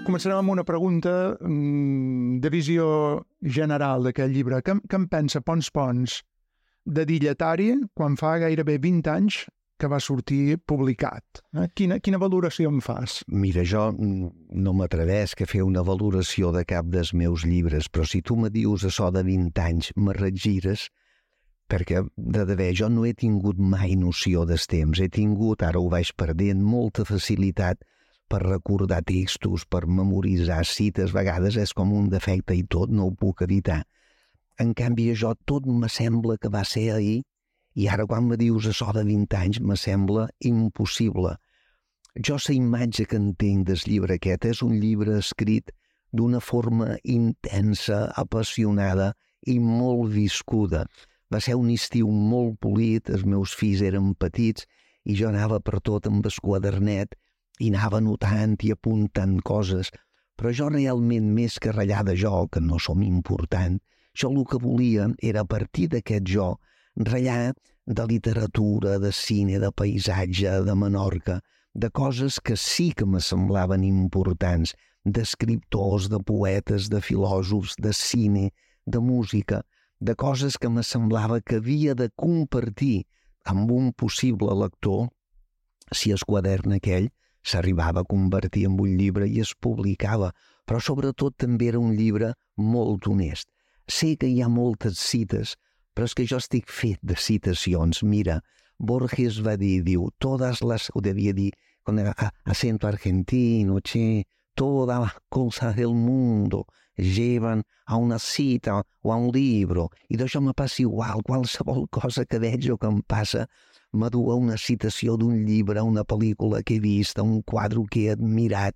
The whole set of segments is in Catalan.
començarem amb una pregunta de visió general d'aquest llibre. Què en pensa Pons de Dilletari quan fa gairebé 20 anys que va sortir publicat? Quina valoració en fas? Mira, jo no m'atrevesc a fer una valoració de cap dels meus llibres, però si tu me dius això de 20 anys, me regires, perquè de debò jo no he tingut mai noció dels temps. He tingut, ara ho vaig perdent, molta facilitat per recordar textos, per memoritzar cites. A vegades és com un defecte i tot, no ho puc evitar. En canvi, això tot me sembla que va ser ahir, i ara quan me dius això de 20 anys me sembla impossible. Jo la imatge que entenc del llibre aquest és un llibre escrit d'una forma intensa, apassionada i molt viscuda. Va ser un estiu molt polit, els meus fills eren petits i jo anava per tot amb el quadernet i anava notant i apuntant coses, però jo realment, més que ratllar de jo, que no som important, jo el que volia era a partir d'aquest jo ratllar de literatura, de cine, de paisatge, de Menorca, de coses que sí que me semblaven importants, d'escriptors, de poetes, de filòsofs, de cine, de música, de coses que me semblava que havia de compartir amb un possible lector si el quadern aquell s'arribava a convertir en un llibre i es publicava, però sobretot també era un llibre molt honest. Sé que hi ha moltes cites, però és que jo estic fet de citacions. Mira, Borges va dir, diu, todas las, ho devia dir, con el acento argentino, todas las cosas del mundo llevan a una cita o a un libro, i d'això me passa igual, qualsevol cosa que veig o que em passa m'adu a una citació d'un llibre, a una pel·lícula que he vist, a un quadre que he admirat,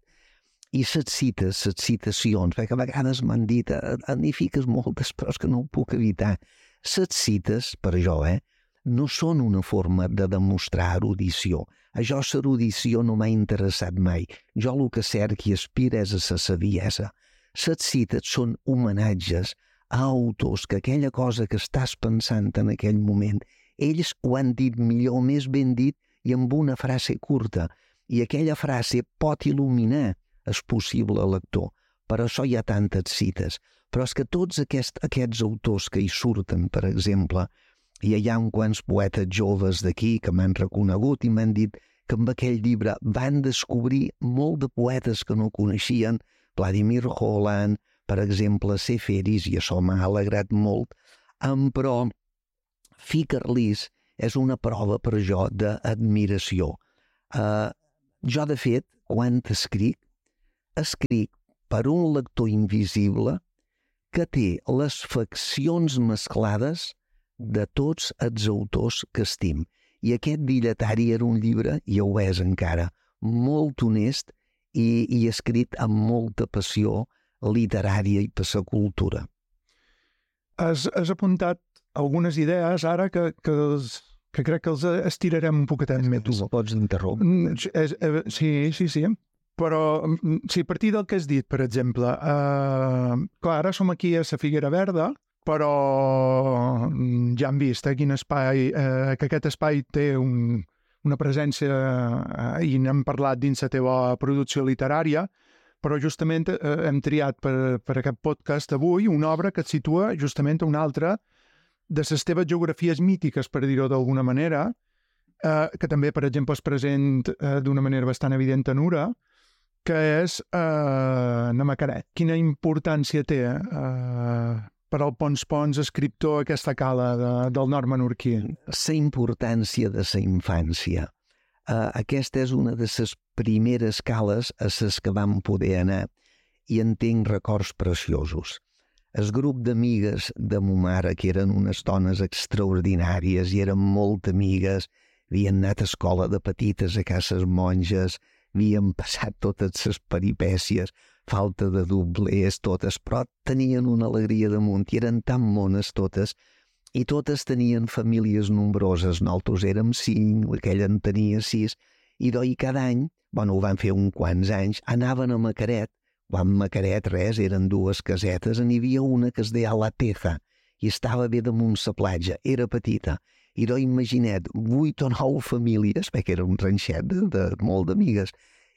i les cites, les citacions, perquè a vegades m'han dit, n'hi fiques moltes, però és que no ho puc evitar. Les cites, per jo, no són una forma de demostrar erudició. A jo l'erudició no m'ha interessat mai. Jo el que cerc i aspira és a la saviesa. Les cites són homenatges a autors que aquella cosa que estàs pensant en aquell moment, ells ho han dit millor, més ben dit i amb una frase curta. I aquella frase pot il·luminar el possible lector. Per això hi ha tantes cites. Però és que tots aquests autors que hi surten, per exemple, i hi ha uns quants poetes joves d'aquí que m'han reconegut i m'han dit que amb aquell llibre van descobrir molt de poetes que no coneixien, Vladimir Holland, per exemple, Seferis, i això m'ha alegrat molt, però ficar-los és una prova per jo d'admiració. Jo, de fet, quan escric per un lector invisible que té les faccions mesclades de tots els autors que estim. I aquest Dilletari era un llibre, i ho és encara, molt honest i escrit amb molta passió literària i per la cultura. Has apuntat algunes idees ara que crec que els estirarem un poquetet més. Tu pots interrompre. Sí. Però, sí, a partir del que has dit, per exemple, clar, ara som aquí a la Figuera Verda, però ja hem vist quin espai, que aquest espai té una presència, i n'hem parlat dins la teva producció literària, però justament hem triat per aquest podcast avui una obra que et situa justament a una altra de les teves geografies mítiques, per dir-ho d'alguna manera, que també, per exemple, és present d'una manera bastant evident en Ura, que és Namaquaret. Quina importància té per al Pons, escriptor, aquesta cala del nord menorquí? La importància de la infància. Aquesta és una de les primeres cales a les que vam poder anar i en tinc records preciosos. El grup d'amigues de ma mare, que eren unes dones extraordinàries i eren molt amigues, havien anat a escola de petites a cases monges, havien passat totes les peripècies, falta de doblers, totes, però tenien una alegria damunt i eren tan mones totes, i totes tenien famílies nombroses. Nosaltres érem 5, aquella en tenia 6, i cada any, ho van fer uns quants anys, anaven a Macaret. Quan Macaret res, eren 2 casetes, n'hi havia una que es deia La Teja, i estava bé damunt la platja, era petita. I imagina't, 8 o 9 famílies, perquè era un ranxet de molt d'amigues,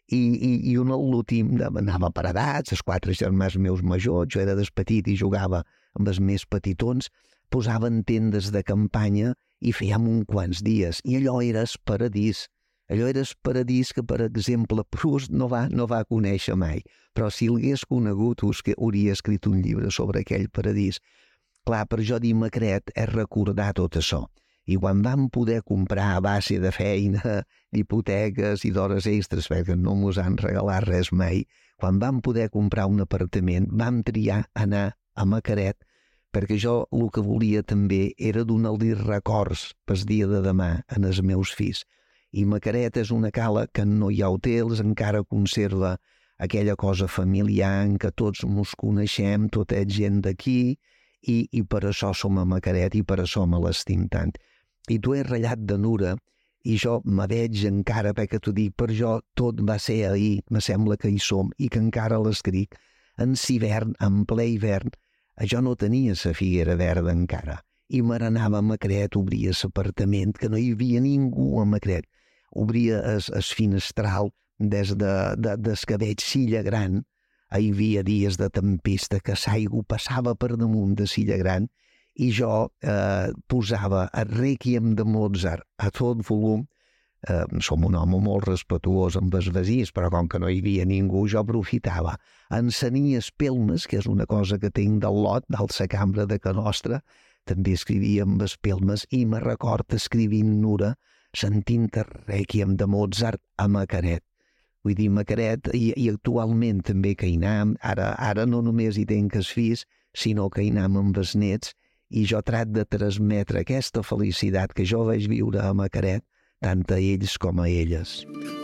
i l'últim anava per edats, els 4 germans meus majors, jo era des petit i jugava amb els més petitons, posaven tendes de campanya i fèiem uns quants dies, i allò era el paradís. Allò era el paradís que, per exemple, Proust no va conèixer mai, però si l'hagués conegut hauria escrit un llibre sobre aquell paradís. Clar, per jo dir Macret és recordar tot això. I quan vam poder comprar a base de feina, d'hipoteques i d'hores extres, perquè no mos han regalat res mai, quan vam poder comprar un apartament, vam triar anar a Macaret, perquè jo el que volia també era donar-li records pel dia de demà en els meus fills. I Macaret és una cala que no hi ha hotels, encara conserva aquella cosa familiar en què tots mos coneixem, tota és gent d'aquí, i per això som a Macaret i per això me l'estim tant. I tu has ratllat de Nura i jo me veig encara, perquè t'ho dic, per jo tot va ser ahir, me sembla que hi som i que encara l'escric. En hivern, en ple hivern, jo no tenia la figuera verda encara i me n'anava a Macret, obria l'apartament, que no hi havia ningú a Macret. Obria el finestral des que veig Silla Gran. Hi havia dies de tempesta que l'aigua passava per damunt de Silla Gran i jo posava el Rèquiem de Mozart a tot volum. Som un home molt respetuós amb els veïns, però com que no hi havia ningú, jo aprofitava. Encenia espelmes, que és una cosa que tinc del lot, d'alça cambra de que nostra, també escrivia amb espelmes i me record escrivint Nura, sentint el Rèquiem de Mozart a Macaret. Vull dir, Macaret, i actualment també que hi anem, ara no només hi tenc els fills, sinó que hi anem amb els nets, i jo trac de transmetre aquesta felicitat que jo vaig viure a Macaret, tant a ells com a elles.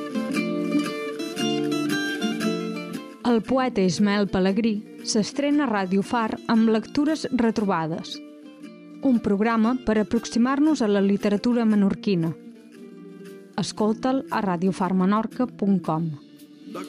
El poeta Ismael Pelegrí s'estrena a Ràdio Far amb Lectures retrobades, un programa per aproximar-nos a la literatura menorquina. Escolta'l a radiofarmenorca.com.